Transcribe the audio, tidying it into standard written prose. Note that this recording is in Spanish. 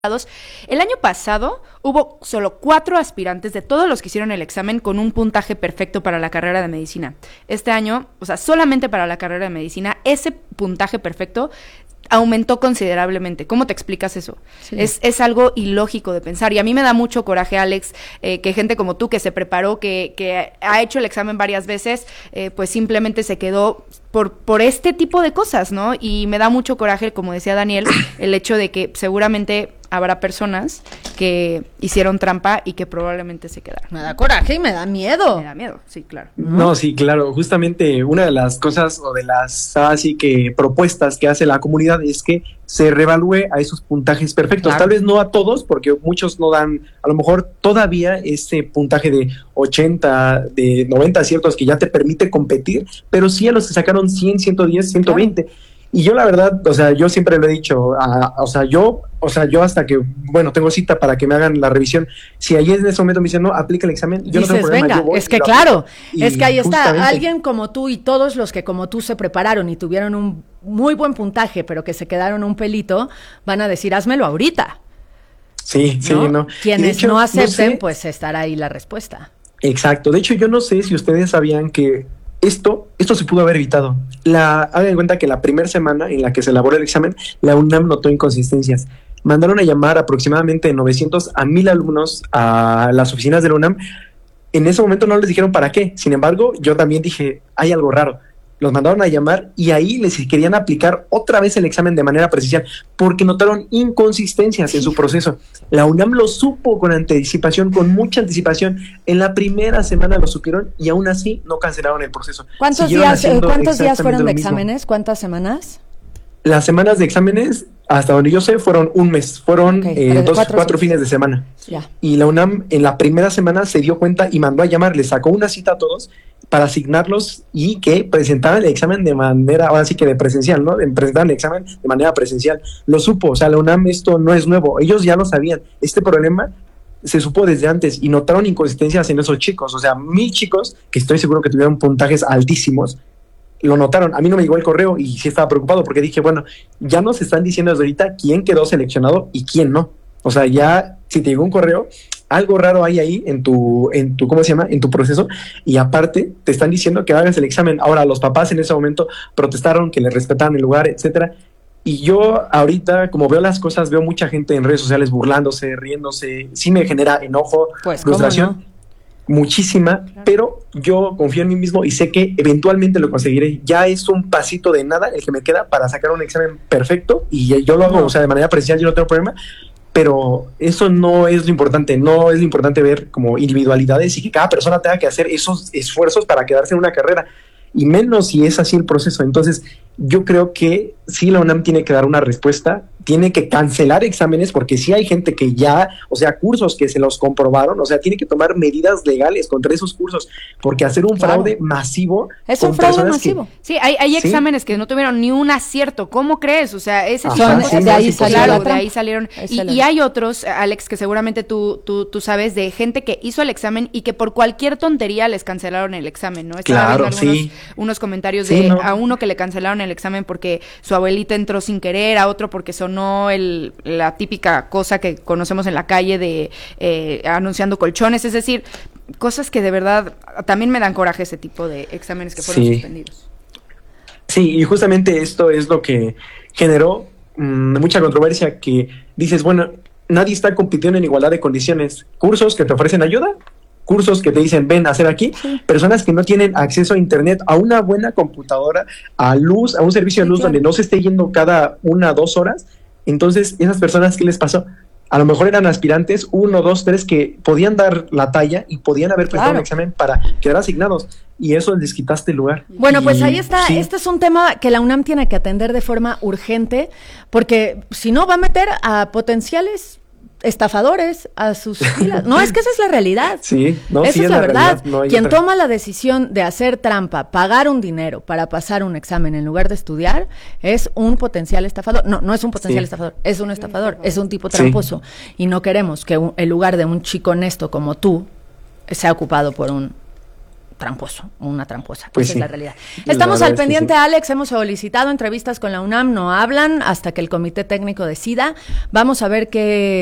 El año pasado hubo solo 4 aspirantes de todos los que hicieron el examen con un puntaje perfecto para la carrera de medicina. Este año, o sea, solamente para la carrera de medicina, ese puntaje perfecto aumentó considerablemente. ¿Cómo te explicas eso? Sí. Es algo ilógico de pensar. Y a mí me da mucho coraje, Alex, que gente como tú, que se preparó, que ha hecho el examen varias veces, pues simplemente se quedó por este tipo de cosas, ¿no? Y me da mucho coraje, como decía Daniel, el hecho de que seguramente habrá personas que hicieron trampa y que probablemente se quedaron. Me da coraje y me da miedo. Me da miedo, sí, claro. No, sí, claro. Justamente una de las cosas o de las así que propuestas que hace la comunidad es que se reevalúe a esos puntajes perfectos. Claro. Tal vez no a todos, porque muchos no dan, a lo mejor todavía ese puntaje de 80, de 90 ciertos que ya te permite competir, pero sí a los que sacaron 100, 110, 120. Claro. Y yo la verdad, o sea, yo siempre lo he dicho, yo hasta que, bueno, tengo cita para que me hagan la revisión, si ayer en ese momento me dicen, no, aplica el examen, yo dices, no tengo problema. Venga, yo voy, es que claro, es que ahí está, alguien como tú y todos los que como tú se prepararon y tuvieron un muy buen puntaje, pero que se quedaron un pelito, van a decir, házmelo ahorita. Sí, ¿no? Sí, no. Quienes hecho, no acepten, no sé, pues estará ahí la respuesta. Exacto, de hecho yo no sé si ustedes sabían que esto se pudo haber evitado. Hagan en cuenta que la primera semana en la que se elaboró el examen, la UNAM notó inconsistencias. Mandaron a llamar aproximadamente 900 a 1000 alumnos a las oficinas de la UNAM. En ese momento no les dijeron para qué. Sin embargo, yo también dije, hay algo raro. Los mandaron a llamar y ahí les querían aplicar otra vez el examen de manera presencial porque notaron inconsistencias en su proceso. La UNAM lo supo con anticipación, con mucha anticipación. En la primera semana lo supieron y aún así no cancelaron el proceso. ¿Cuántos días fueron de exámenes? ¿Cuántas semanas? Las semanas de exámenes, hasta donde yo sé, fueron un mes. Fueron 4 fines de semana. Ya. Y la UNAM en la primera semana se dio cuenta y mandó a llamar, les sacó una cita a todos para asignarlos y que presentaran el examen de manera, ahora sí que de presencial, ¿no? Presentaran el examen de manera presencial. Lo supo, o sea, la UNAM esto no es nuevo, ellos ya lo sabían. Este problema se supo desde antes y notaron inconsistencias en esos chicos, o sea, 1000 chicos que estoy seguro que tuvieron puntajes altísimos, lo notaron. A mí no me llegó el correo y sí estaba preocupado porque dije, bueno, ya nos están diciendo desde ahorita quién quedó seleccionado y quién no. O sea, ya si te llegó un correo, algo raro hay ahí en tu ¿cómo se llama? En tu proceso, y aparte te están diciendo que hagas el examen. Ahora, los papás en ese momento protestaron, que les respetaran el lugar, etcétera. Y yo ahorita, como veo las cosas, veo mucha gente en redes sociales burlándose, riéndose, sí me genera enojo, pues, frustración, muchísima, claro. Pero yo confío en mí mismo y sé que eventualmente lo conseguiré. Ya es un pasito de nada el que me queda para sacar un examen perfecto y yo lo hago, o sea, de manera presencial, yo no tengo problema. Pero eso no es lo importante, no es lo importante ver como individualidades y que cada persona tenga que hacer esos esfuerzos para quedarse en una carrera, y menos si es así el proceso. Entonces yo creo que sí, la UNAM tiene que dar una respuesta, tiene que cancelar exámenes, porque sí hay gente que ya, o sea, cursos que se los comprobaron, o sea, tiene que tomar medidas legales contra esos cursos, porque hacer un fraude masivo es un fraude masivo. Sí, hay exámenes que no tuvieron ni un acierto. ¿Cómo crees? O sea, ese de ahí salieron. Y hay otros, Alex, que seguramente tú sabes, de gente que hizo el examen y que por cualquier tontería les cancelaron el examen, ¿no? Claro, sí. Unos comentarios de a uno que le cancelaron el examen porque su abuelita entró sin querer, a otro porque sonó la típica cosa que conocemos en la calle de anunciando colchones, es decir, cosas que de verdad también me dan coraje, ese tipo de exámenes que fueron suspendidos. Sí, y justamente esto es lo que generó mucha controversia, que dices, bueno, nadie está compitiendo en igualdad de condiciones. Cursos que te ofrecen ayuda, cursos que te dicen, ven a hacer aquí, personas que no tienen acceso a internet, a una buena computadora, a luz, a un servicio de luz donde no se esté yendo cada 1 o 2 horas. Entonces, esas personas, ¿qué les pasó? A lo mejor eran aspirantes 1, 2, 3 que podían dar la talla y podían haber prestado un examen para quedar asignados, y eso les quitaste el lugar. Bueno, pues ahí está, este es un tema que la UNAM tiene que atender de forma urgente, porque si no va a meter a potenciales estafadores a sus filas. No, es que esa es la realidad. Sí, no, esa sí es la verdad. No quien toma la decisión de hacer trampa, pagar un dinero para pasar un examen en lugar de estudiar, es un potencial estafador. No es un potencial estafador, es un estafador, es un tipo tramposo. Y no queremos que el lugar de un chico honesto como tú sea ocupado por un tramposo, una tramposa. Pues esa sí. es la realidad. La Estamos verdad al es que pendiente, sí. Alex. Hemos solicitado entrevistas con la UNAM, no hablan hasta que el comité técnico decida. Vamos a ver qué